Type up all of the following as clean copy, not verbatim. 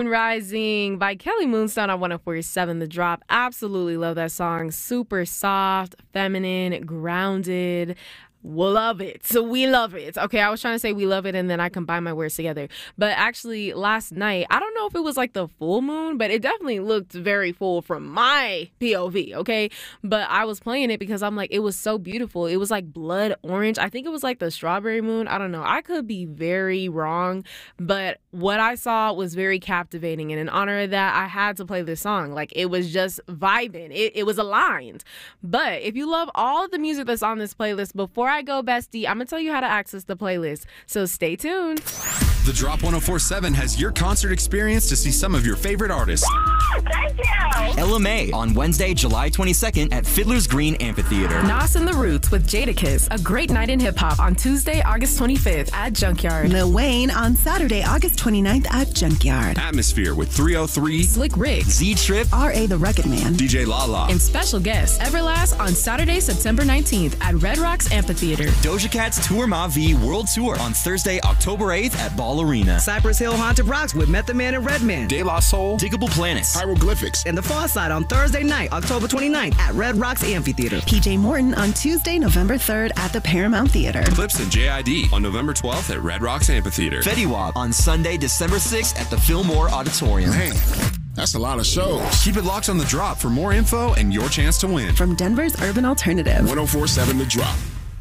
Moon Rising by Kelly Moonstone on 104.7 The Drop. Absolutely love that song. Super soft, feminine, grounded. Love it. So we love it. Okay, I was trying to say we love it and then I combine my words together. But actually, last night, I don't know if it was like the full moon, but it definitely looked very full from my POV, okay? But I was playing it because I'm like, it was so beautiful. It was like blood orange. I think it was like the strawberry moon. I don't know. I could be very wrong, but what I saw was very captivating. And in honor of that, I had to play this song. Like, it was just vibing. It was aligned. But if you love all of the music that's on this playlist, before I go, bestie, I'm going to tell you how to access the playlist. So stay tuned. The Drop 104.7 has your concert experience to see some of your favorite artists. Thank you. Ella May on Wednesday, July 22nd at Fiddler's Green Amphitheater. Nas and the Roots with Jadakiss, a great night in hip-hop on Tuesday, August 25th at Junkyard. Lil Wayne on Saturday, August 29th at Junkyard. Atmosphere with 303, Slick Rick, Z-Trip, R.A. the Rugged Man, DJ Lala, and special guest Everlast on Saturday, September 19th at Red Rocks Amphitheater. Doja Cat's Tour Ma V World Tour on Thursday, October 8th at Ball Arena. Cypress Hill Haunted Rocks with Method Man and Redman. De La Soul, Diggable Planets, Hieroglyphics, And The Far Side on Thursday night, October 29th at Red Rocks Amphitheater. PJ Morton on Tuesday, November 3rd at the Paramount Theater. Clips and JID on November 12th at Red Rocks Amphitheater. Fetty Wap on Sunday, December 6th at the Fillmore Auditorium. Man, that's a lot of shows. Keep it locked on The Drop for more info and your chance to win. From Denver's Urban Alternative. 104.7 The Drop.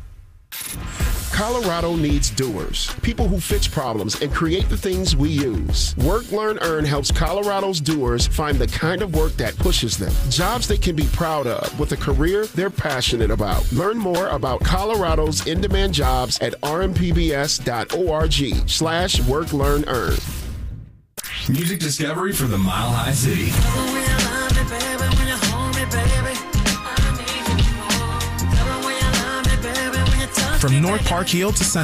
Colorado needs doers, people who fix problems and create the things we use. Work, Learn, Earn helps Colorado's doers find the kind of work that pushes them. Jobs they can be proud of with a career they're passionate about. Learn more about Colorado's in-demand jobs at rmpbs.org/work, learn, earn. Music discovery for the Mile High City. From North Park Hill to